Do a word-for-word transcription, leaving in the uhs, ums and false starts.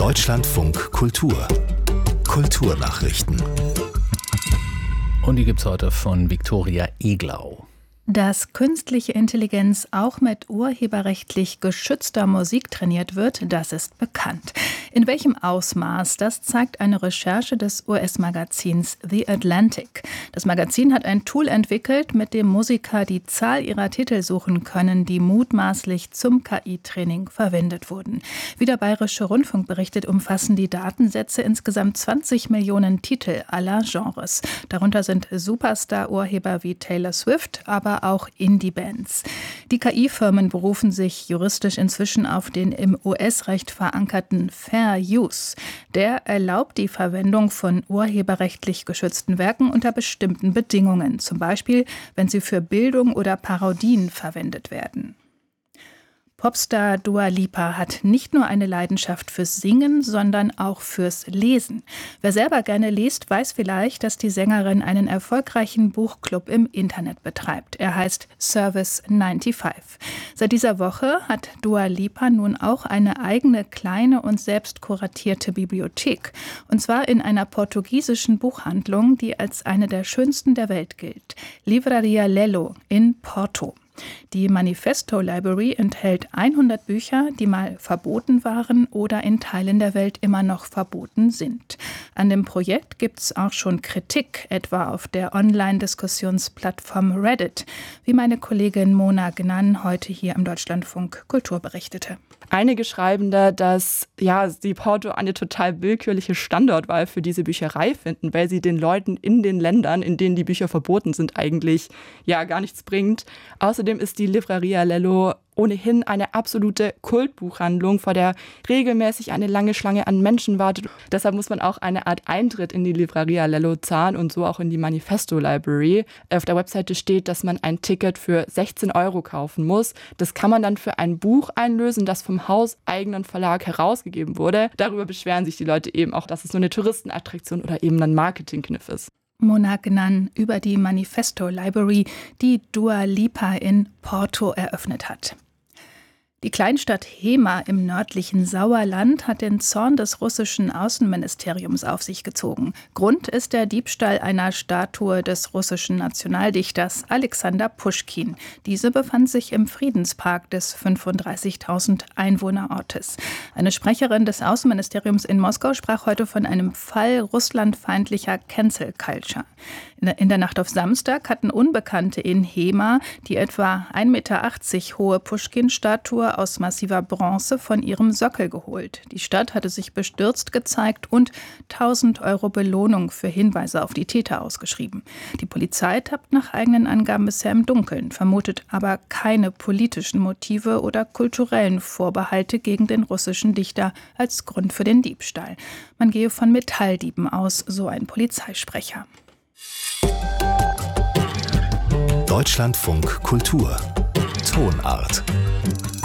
Deutschlandfunk Kultur. Kulturnachrichten. Und die gibt's heute von Viktoria Eglau. Dass künstliche Intelligenz auch mit urheberrechtlich geschützter Musik trainiert wird, das ist bekannt. In welchem Ausmaß, das zeigt eine Recherche des U S-Magazins The Atlantic. Das Magazin hat ein Tool entwickelt, mit dem Musiker die Zahl ihrer Titel suchen können, die mutmaßlich zum K I-Training verwendet wurden. Wie der Bayerische Rundfunk berichtet, umfassen die Datensätze insgesamt zwanzig Millionen Titel aller Genres. Darunter sind Superstar-Urheber wie Taylor Swift, aber auch Indie-Bands. Die K I-Firmen berufen sich juristisch inzwischen auf den im U S-Recht verankerten Fair Use. Der erlaubt die Verwendung von urheberrechtlich geschützten Werken unter bestimmten Bedingungen, zum Beispiel, wenn sie für Bildung oder Parodien verwendet werden. Popstar Dua Lipa hat nicht nur eine Leidenschaft fürs Singen, sondern auch fürs Lesen. Wer selber gerne liest, weiß vielleicht, dass die Sängerin einen erfolgreichen Buchclub im Internet betreibt. Er heißt Service fünfundneunzig. Seit dieser Woche hat Dua Lipa nun auch eine eigene kleine und selbst kuratierte Bibliothek. Und zwar in einer portugiesischen Buchhandlung, die als eine der schönsten der Welt gilt. Livraria Lelo in Porto. Die Manifesto Library enthält hundert Bücher, die mal verboten waren oder in Teilen der Welt immer noch verboten sind. An dem Projekt gibt es auch schon Kritik, etwa auf der Online-Diskussionsplattform Reddit, wie meine Kollegin Mona Gnan heute hier im Deutschlandfunk Kultur berichtete. Einige schreiben da, dass ja, sie Porto eine total willkürliche Standortwahl für diese Bücherei finden, weil sie den Leuten in den Ländern, in denen die Bücher verboten sind, eigentlich ja gar nichts bringt. Außerdem ist die Livraria Lelo ohnehin eine absolute Kultbuchhandlung, vor der regelmäßig eine lange Schlange an Menschen wartet. Deshalb muss man auch eine Art Eintritt in die Livraria Lelo zahlen und so auch in die Manifesto Library. Auf der Webseite steht, dass man ein Ticket für sechzehn Euro kaufen muss. Das kann man dann für ein Buch einlösen, das vom hauseigenen Verlag herausgegeben wurde. Darüber beschweren sich die Leute eben auch, dass es nur eine Touristenattraktion oder eben ein Marketingkniff ist. Mona Gnan über die Manifesto Library, die Dua Lipa in Porto eröffnet hat. Die Kleinstadt Hema im nördlichen Sauerland hat den Zorn des russischen Außenministeriums auf sich gezogen. Grund ist der Diebstahl einer Statue des russischen Nationaldichters Alexander Puschkin. Diese befand sich im Friedenspark des fünfunddreißigtausend Einwohnerortes. Eine Sprecherin des Außenministeriums in Moskau sprach heute von einem Fall russlandfeindlicher Cancel Culture. In der Nacht auf Samstag hatten Unbekannte in Hema die etwa ein Meter achtzig hohe Puschkin-Statue aus massiver Bronze von ihrem Sockel geholt. Die Stadt hatte sich bestürzt gezeigt und tausend Euro Belohnung für Hinweise auf die Täter ausgeschrieben. Die Polizei tappt nach eigenen Angaben bisher im Dunkeln, vermutet aber keine politischen Motive oder kulturellen Vorbehalte gegen den russischen Dichter als Grund für den Diebstahl. Man gehe von Metalldieben aus, so ein Polizeisprecher. Deutschlandfunk Kultur. Tonart.